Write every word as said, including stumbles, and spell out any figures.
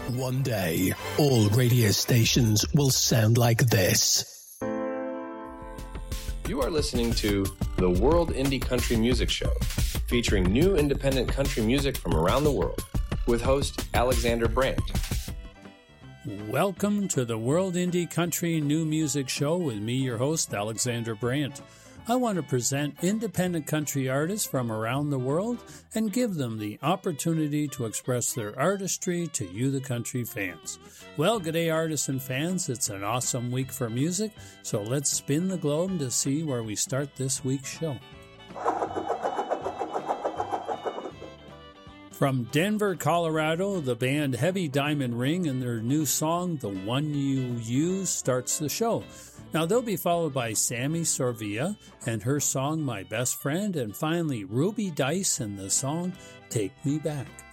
One day, all radio stations will sound like this. You are listening to the World Indie Country Music Show, featuring new independent country music from around the world, with host Alexander Brandt. Welcome to the World Indie Country New Music Show with me, your host, Alexander Brandt. I want to present independent country artists from around the world and give them the opportunity to express their artistry to you, the country fans. Well, good day, artists and fans. It's an awesome week for music, so let's spin the globe to see where we start this week's show. From Denver, Colorado, the band Heavy Diamond Ring and their new song, The One You Use, starts the show. Now, they'll be followed by Sammy Sorvia and her song, My Best Friend, and finally Ruby Dice and the song, Take Me Back.